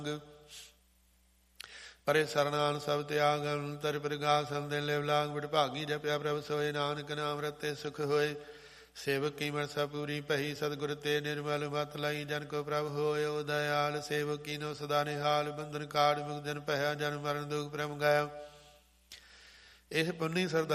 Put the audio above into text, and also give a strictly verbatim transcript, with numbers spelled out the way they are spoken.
ਪਰੇ ਸਰਨਾਨ ਸਭ ਤਿਆਗਨ ਤਰਿ ਪ੍ਰਗਾਸਨ ਦੇ ਲਿਵ ਲਾਗ ਵਿਡਭਾਗੀ ਜਪਿਆ ਪ੍ਰਭ ਸੋਏ ਨਾਨਕ ਨਾਮ ਰਤੇ ਸੁਖ ਹੋਏ। ਸੇਵਕ ਕੀ ਮਨਸਾ ਪੂਰੀ ਪਹੀ ਸਤਿਗੁਰ ਤੇ ਨਿਰਮਲ ਮਤ ਲਾਈ ਜਨ ਕੋ ਪ੍ਰਭ ਹੋਇ ਦਇਆਲ। ਸੇਵਕ ਕੀਨੋ ਸਦਾ ਨਿਹਾਲ ਬੰਧਨ ਕਾੜ ਮੁਕਤ ਜਨ ਪਹਿਆ ਜਨ ਮਰਨ ਦੁਖ ਪ੍ਰਮ ਗਾਇਆ। ਇਹ ਪੁੰਨੀ ਸਰਦਾ